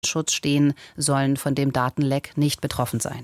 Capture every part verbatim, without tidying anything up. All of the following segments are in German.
Schutz stehen, sollen von dem Datenleck nicht betroffen sein.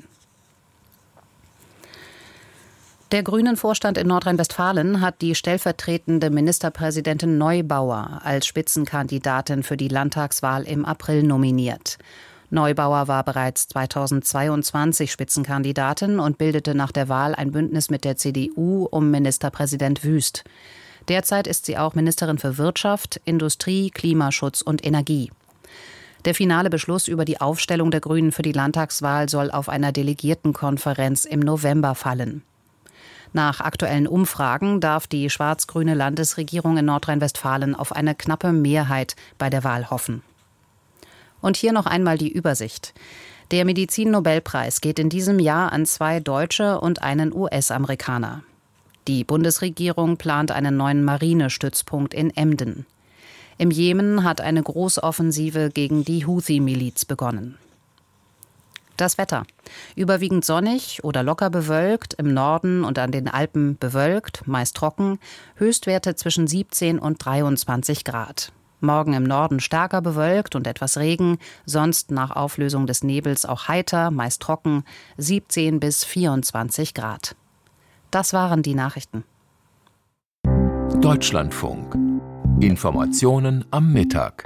Der Grünen-Vorstand in Nordrhein-Westfalen hat die stellvertretende Ministerpräsidentin Neubauer als Spitzenkandidatin für die Landtagswahl im April nominiert. Neubauer war bereits zweitausendzweiundzwanzig Spitzenkandidatin und bildete nach der Wahl ein Bündnis mit der C D U um Ministerpräsident Wüst. Derzeit ist sie auch Ministerin für Wirtschaft, Industrie, Klimaschutz und Energie. Der finale Beschluss über die Aufstellung der Grünen für die Landtagswahl soll auf einer Delegiertenkonferenz im November fallen. Nach aktuellen Umfragen darf die schwarz-grüne Landesregierung in Nordrhein-Westfalen auf eine knappe Mehrheit bei der Wahl hoffen. Und hier noch einmal die Übersicht. Der Medizin-Nobelpreis geht in diesem Jahr an zwei Deutsche und einen U S-Amerikaner. Die Bundesregierung plant einen neuen Marinestützpunkt in Emden. Im Jemen hat eine Großoffensive gegen die Houthi-Miliz begonnen. Das Wetter. Überwiegend sonnig oder locker bewölkt, im Norden und an den Alpen bewölkt, meist trocken, Höchstwerte zwischen siebzehn und dreiundzwanzig Grad. Morgen im Norden stärker bewölkt und etwas Regen, sonst nach Auflösung des Nebels auch heiter, meist trocken, siebzehn bis vierundzwanzig Grad. Das waren die Nachrichten. Deutschlandfunk. Informationen am Mittag.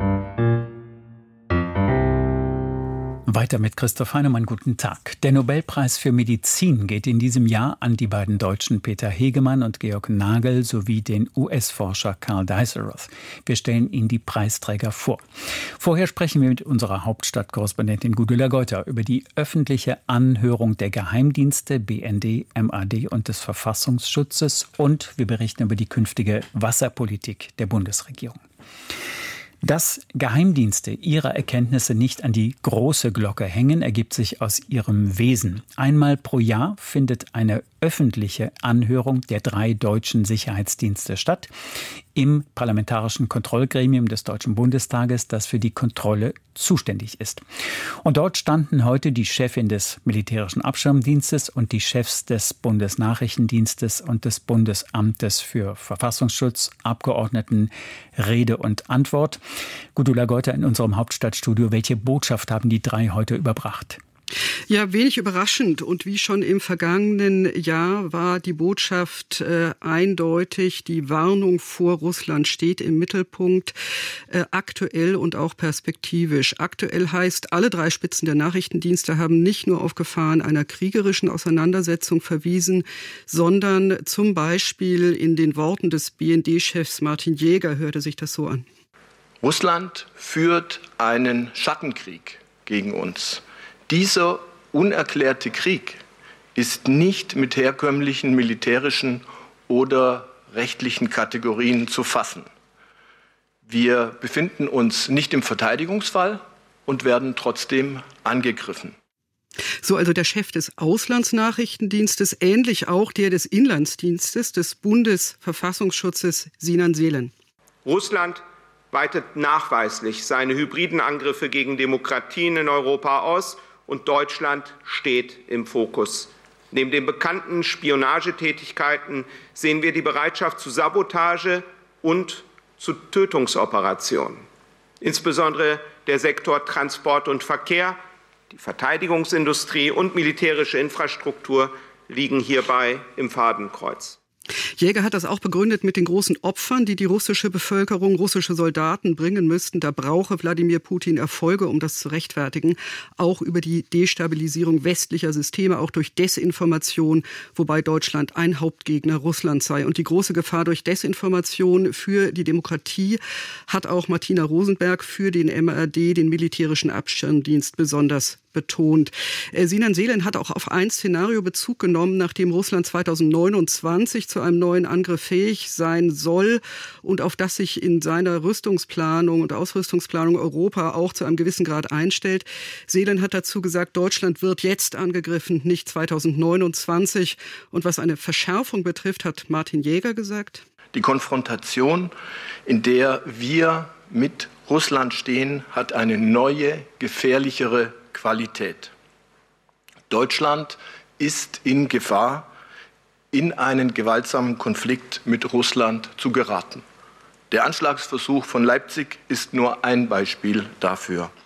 Weiter mit Christoph Heinemann, guten Tag. Der Nobelpreis für Medizin geht in diesem Jahr an die beiden Deutschen Peter Hegemann und Georg Nagel sowie den U S-Forscher Karl Dies-Rath. Wir stellen Ihnen die Preisträger vor. Vorher sprechen wir mit unserer Hauptstadtkorrespondentin Gudula Geuter über die öffentliche Anhörung der Geheimdienste B N D, M A D und des Verfassungsschutzes und wir berichten über die künftige Wasserpolitik der Bundesregierung. Dass Geheimdienste ihre Erkenntnisse nicht an die große Glocke hängen, ergibt sich aus ihrem Wesen. Einmal pro Jahr findet eine öffentliche Anhörung der drei deutschen Sicherheitsdienste statt im Parlamentarischen Kontrollgremium des Deutschen Bundestages, das für die Kontrolle zuständig ist. Und dort standen heute die Chefin des Militärischen Abschirmdienstes und die Chefs des Bundesnachrichtendienstes und des Bundesamtes für Verfassungsschutz, Abgeordneten Rede und Antwort. Gudula Geuter in unserem Hauptstadtstudio. Welche Botschaft haben die drei heute überbracht? Ja, wenig überraschend. Und wie schon im vergangenen Jahr war die Botschaft äh, eindeutig. Die Warnung vor Russland steht im Mittelpunkt, äh, aktuell und auch perspektivisch. Aktuell heißt, alle drei Spitzen der Nachrichtendienste haben nicht nur auf Gefahren einer kriegerischen Auseinandersetzung verwiesen, sondern zum Beispiel in den Worten des B N D-Chefs Martin Jäger hörte sich das so an. Russland führt einen Schattenkrieg gegen uns. Dieser unerklärte Krieg ist nicht mit herkömmlichen militärischen oder rechtlichen Kategorien zu fassen. Wir befinden uns nicht im Verteidigungsfall und werden trotzdem angegriffen. So also der Chef des Auslandsnachrichtendienstes, ähnlich auch der des Inlandsdienstes des Bundesverfassungsschutzes Sinan Seelen. Russland weitet nachweislich seine hybriden Angriffe gegen Demokratien in Europa aus. Und Deutschland steht im Fokus. Neben den bekannten Spionagetätigkeiten sehen wir die Bereitschaft zu Sabotage und zu Tötungsoperationen. Insbesondere der Sektor Transport und Verkehr, die Verteidigungsindustrie und militärische Infrastruktur liegen hierbei im Fadenkreuz. Jäger hat das auch begründet mit den großen Opfern, die die russische Bevölkerung, russische Soldaten bringen müssten. Da brauche Wladimir Putin Erfolge, um das zu rechtfertigen. Auch über die Destabilisierung westlicher Systeme, auch durch Desinformation, wobei Deutschland ein Hauptgegner Russlands sei. Und die große Gefahr durch Desinformation für die Demokratie hat auch Martina Rosenberg für den M A D, den Militärischen Abschirmdienst, besonders betont. Sinan Seelen hat auch auf ein Szenario Bezug genommen, nachdem Russland zweitausendneunundzwanzig zu einem neuen Angriff fähig sein soll und auf das sich in seiner Rüstungsplanung und Ausrüstungsplanung Europa auch zu einem gewissen Grad einstellt. Seelen hat dazu gesagt, Deutschland wird jetzt angegriffen, nicht zweitausendneunundzwanzig. Und was eine Verschärfung betrifft, hat Martin Jäger gesagt: Die Konfrontation, in der wir mit Russland stehen, hat eine neue, gefährlichere Qualität. Deutschland ist in Gefahr, in einen gewaltsamen Konflikt mit Russland zu geraten. Der Anschlagsversuch von Leipzig ist nur ein Beispiel dafür.